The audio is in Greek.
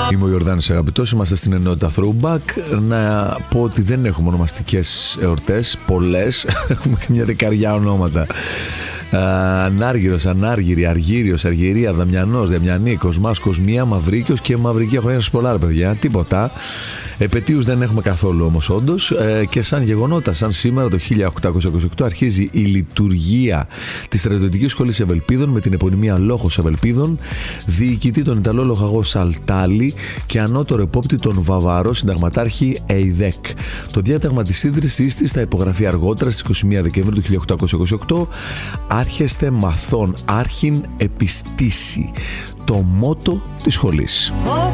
Είμαι ο Ιορδάνης Αγαπητός, είμαστε στην ενότητα Throwback. Να πω ότι δεν έχουμε ονομαστικές εορτές, πολλές, έχουμε και μια δεκαριά ονόματα. Ανάργυρος, Ανάργυρη, Αργύριος, Αργυρία, Δαμιανός, Δαμιανή, Κοσμάς, Κοσμία, Μαυρίκιος και Μαυρικία. Χρόνια σας πολλά, ρε παιδιά, τίποτα. Επετείους δεν έχουμε καθόλου όμως, όντως. Και σαν γεγονότα, σαν σήμερα το 1828 αρχίζει η λειτουργία της στρατιωτικής σχολής Ευελπίδων με την επωνυμία Λόγος Ευελπίδων, διοικητή τον Ιταλό λοχαγό Σαλτάλη και ανώτερο επόπτη τον Βαβαρό συνταγματάρχη Εϊδέκ. Το διάταγμα της ίδρυσής της θα υπογραφεί αργότερα στις 21 Δεκεμβρίου του 1828. Άρχεστε μαθών, άρχιν επιστήσει, το μότο της σχολής.